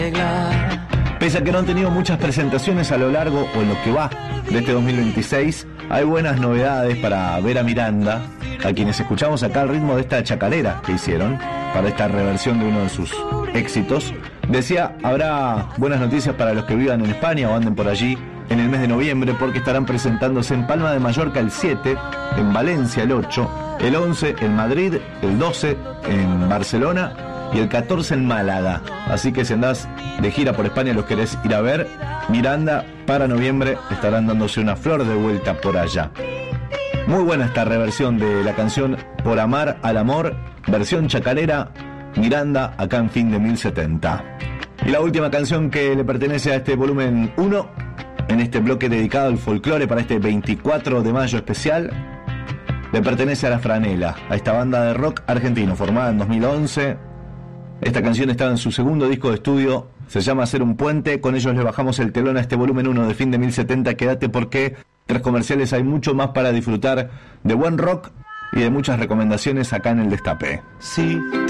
Pese a que no han tenido muchas presentaciones a lo largo o en lo que va de este 2026, hay buenas novedades para ver a Miranda, a quienes escuchamos acá al ritmo de esta chacarera que hicieron para esta reversión de uno de sus éxitos. Decía, habrá buenas noticias para los que vivan en España o anden por allí en el mes de noviembre, porque estarán presentándose en Palma de Mallorca el 7, en Valencia el 8, el 11 en Madrid, el 12 en Barcelona y el 14 en Málaga. Así que si andás de gira por España y los querés ir a ver, Miranda para noviembre estarán dándose una flor de vuelta por allá. Muy buena esta reversión de la canción Por Amar al Amor, versión chacarera, Miranda, acá en Fin de 1070. Y la última canción que le pertenece a este volumen 1, en este bloque dedicado al folclore para este 24 de mayo especial, le pertenece a La Franela, a esta banda de rock argentino formada en 2011. Esta canción estaba en su segundo disco de estudio, se llama Hacer un Puente. Con ellos le bajamos el telón a este volumen 1 de Fin de 1070. Quédate porque tras comerciales hay mucho más para disfrutar de buen rock y de muchas recomendaciones acá en El Destape. Sí.